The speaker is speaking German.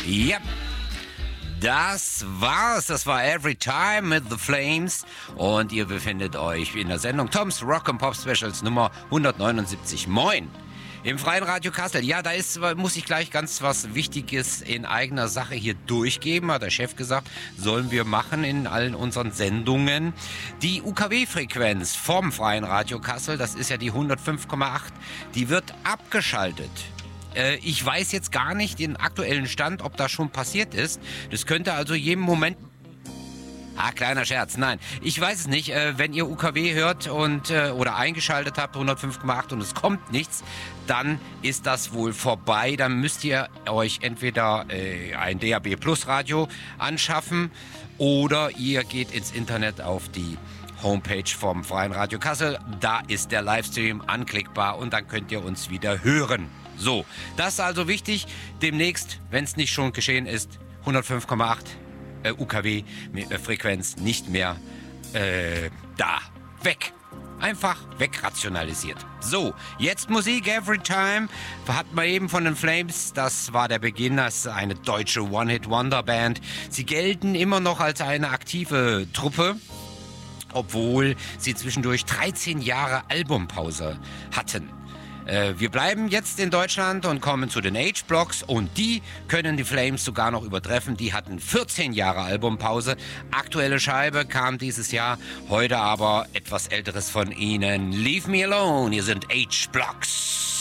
Ja, das war's. Das war Every Time mit The Flames. Und ihr befindet euch in der Sendung Tom's Rock and Pop Specials Nummer 179. Moin! Im Freien Radio Kassel. Ja, muss ich gleich ganz was Wichtiges in eigener Sache hier durchgeben, hat der Chef gesagt, sollen wir machen in allen unseren Sendungen. Die UKW-Frequenz vom Freien Radio Kassel, das ist ja die 105,8, die wird abgeschaltet. Ich weiß jetzt gar nicht den aktuellen Stand, ob das schon passiert ist. Das könnte also jeden Moment... kleiner Scherz, nein. Ich weiß es nicht. Wenn ihr UKW hört und oder eingeschaltet habt, 105,8 und es kommt nichts, dann ist das wohl vorbei. Dann müsst ihr euch entweder ein DAB Plus Radio anschaffen oder ihr geht ins Internet auf die Homepage vom Freien Radio Kassel. Da ist der Livestream anklickbar und dann könnt ihr uns wieder hören. So, das ist also wichtig. Demnächst, wenn es nicht schon geschehen ist, 105,8 UKW-Frequenz nicht mehr da. Weg. Einfach wegrationalisiert. So, jetzt Musik, Every Time. Hat man eben von den Flames, das war der Beginn, das ist eine deutsche One-Hit-Wonder-Band. Sie gelten immer noch als eine aktive Truppe, obwohl sie zwischendurch 13 Jahre Albumpause hatten. Wir bleiben jetzt in Deutschland und kommen zu den H-Blocks und die können die Flames sogar noch übertreffen. Die hatten 14 Jahre Albumpause. Aktuelle Scheibe kam dieses Jahr, heute aber etwas Älteres von ihnen. Leave Me Alone, hier sind H-Blocks.